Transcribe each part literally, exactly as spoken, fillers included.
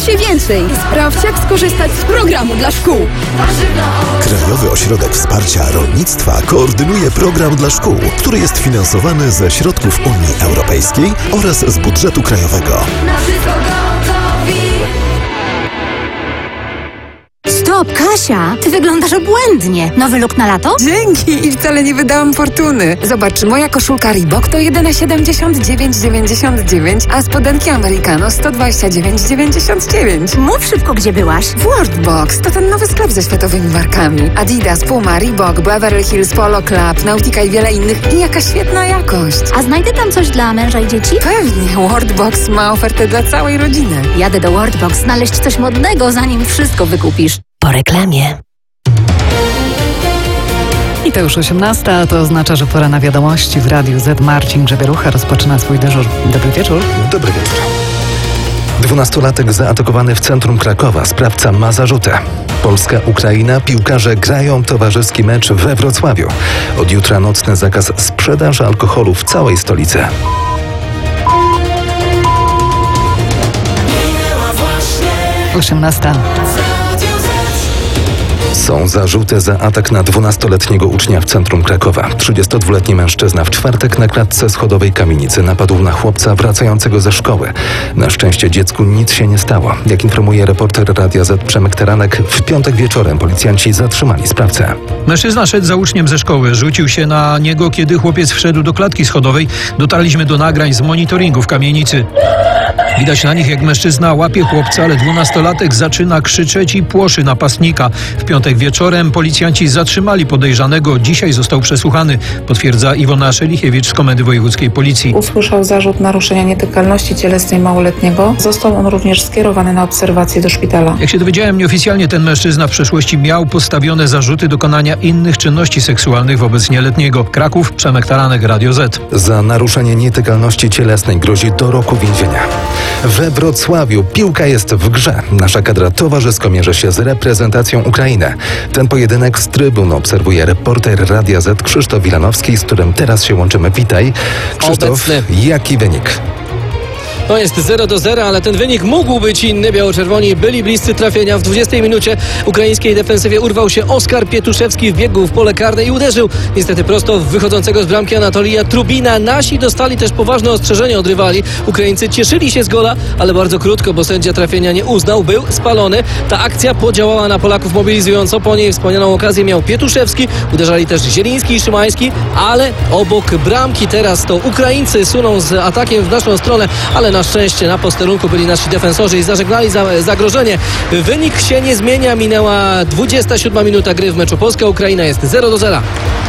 Dowiedz się więcej i sprawdź, jak skorzystać z programu dla szkół. Krajowy Ośrodek Wsparcia Rolnictwa koordynuje program dla szkół, który jest finansowany ze środków Unii Europejskiej oraz z budżetu krajowego. Stop, Kasia! Ty wyglądasz obłędnie. Nowy look na lato? Dzięki i wcale nie wydałam fortuny. Zobacz, moja koszulka Reebok to jedyne siedemdziesiąt dziewięć dziewięćdziesiąt dziewięć, a spodenki Americano sto dwadzieścia dziewięć dziewięćdziesiąt dziewięć. Mów szybko, gdzie byłaś. W Worldbox to ten nowy sklep ze światowymi markami. Adidas, Puma, Reebok, Beverly Hills, Polo Club, Nautica i wiele innych. I jaka świetna jakość. A znajdę tam coś dla męża i dzieci? Pewnie, Worldbox ma ofertę dla całej rodziny. Jadę do Worldbox znaleźć coś modnego, zanim wszystko wykupisz. Po reklamie. I to już osiemnasta, a to oznacza, że pora na wiadomości w Radiu Z. Marcin Grzebierucha rozpoczyna swój dyżur. Dobry wieczór. Dobry wieczór. Dwunastolatek zaatakowany w centrum Krakowa. Sprawca ma zarzuty. Polska, Ukraina, piłkarze grają towarzyski mecz we Wrocławiu. Od jutra nocny zakaz sprzedaży alkoholu w całej stolicy. osiemnasta. Są zarzuty za atak na dwunastoletniego ucznia w centrum Krakowa. trzydziestodwuletni mężczyzna w czwartek na klatce schodowej kamienicy napadł na chłopca wracającego ze szkoły. Na szczęście dziecku nic się nie stało. Jak informuje reporter Radia Z Przemek Teranek, w piątek wieczorem policjanci zatrzymali sprawcę. Mężczyzna szedł za uczniem ze szkoły. Rzucił się na niego, kiedy chłopiec wszedł do klatki schodowej. Dotarliśmy do nagrań z monitoringu w kamienicy. Widać na nich, jak mężczyzna łapie chłopca, ale dwunastolatek zaczyna krzyczeć i płoszy napastnika. W piątek wieczorem policjanci zatrzymali podejrzanego. Dzisiaj został przesłuchany, potwierdza Iwona Szelichiewicz z Komendy Wojewódzkiej Policji. Usłyszał zarzut naruszenia nietykalności cielesnej małoletniego. Został on również skierowany na obserwację do szpitala. Jak się dowiedziałem, nieoficjalnie ten mężczyzna w przeszłości miał postawione zarzuty dokonania innych czynności seksualnych wobec nieletniego. Kraków, Przemek Taranek, Radio Z. Za naruszenie nietykalności cielesnej grozi do roku więzienia. We Wrocławiu piłka jest w grze. Nasza kadra towarzysko mierzy się z reprezentacją Ukrainy. Ten pojedynek z trybuny obserwuje reporter Radia Z Krzysztof Wilanowski, z którym teraz się łączymy. Witaj. Krzysztof, Obecny. Jaki wynik? To jest zero do zera, ale ten wynik mógł być inny. Biało-czerwoni byli bliscy trafienia. W dwudziestej minucie ukraińskiej defensywie urwał się Oskar Pietuszewski, wbiegł w pole karne i uderzył niestety prosto w wychodzącego z bramki Anatolija Trubina. Nasi dostali też poważne ostrzeżenie od rywali. Ukraińcy cieszyli się z gola, ale bardzo krótko, bo sędzia trafienia nie uznał. Był spalony. Ta akcja podziałała na Polaków mobilizująco. Po niej wspomnianą okazję miał Pietuszewski. Uderzali też Zieliński i Szymański, ale obok bramki teraz to Ukraińcy suną z atakiem w naszą stronę, ale na szczęście na posterunku byli nasi defensorzy i zażegnali za, zagrożenie. Wynik się nie zmienia. Minęła dwudziesta siódma minuta gry w meczu Polska-Ukraina. Jest zero do zera.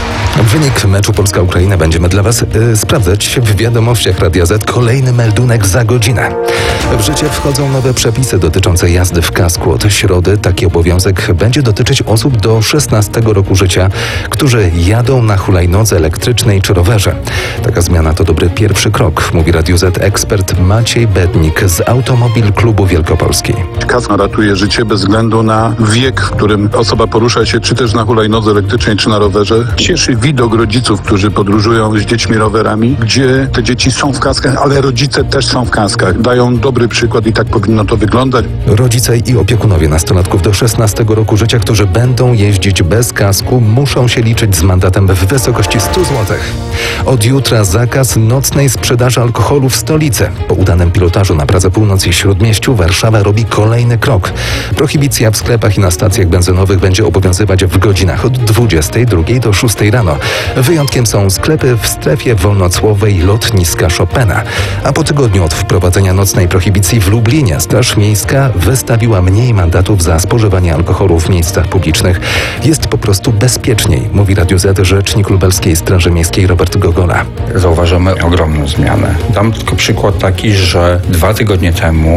Wynik meczu Polska-Ukraina będziemy dla Was y, sprawdzać w wiadomościach Radia Z. Kolejny meldunek za godzinę. W życie wchodzą nowe przepisy dotyczące jazdy w kasku. Od środy taki obowiązek będzie dotyczyć osób do szesnastego roku życia, którzy jadą na hulajnodze elektrycznej czy rowerze. Taka zmiana to dobry pierwszy krok, mówi Radiu Z ekspert Maciej Bednik z Automobil Klubu Wielkopolski. Kask ratuje życie bez względu na wiek, w którym osoba porusza się czy też na hulajnodze elektrycznej, czy na rowerze. Cieszy widok rodziców, którzy podróżują z dziećmi rowerami, gdzie te dzieci są w kaskach, ale rodzice też są w kaskach. Dają dobry przykład i tak powinno to wyglądać. Rodzice i opiekunowie nastolatków do szesnastego roku życia, którzy będą jeździć bez kasku, muszą się liczyć z mandatem w wysokości stu złotych. Od jutra zakaz nocnej sprzedaży alkoholu w stolicy. Po udanym pilotażu na Pradze Północ i Śródmieściu Warszawa robi kolejny krok. Prohibicja w sklepach i na stacjach benzynowych będzie obowiązywać w godzinach od dwudziestej drugiej do szóstej rano. Wyjątkiem są sklepy w strefie wolnocłowej lotniska Chopina. A po tygodniu od wprowadzenia nocnej prohibicji w Lublinie Straż Miejska wystawiła mniej mandatów za spożywanie alkoholu w miejscach publicznych. Jest po prostu bezpieczniej, mówi Radiu Z rzecznik Lubelskiej Straży Miejskiej Robert Gogola. Zauważamy ogromną zmianę. Dam tylko przykład taki, że dwa tygodnie temu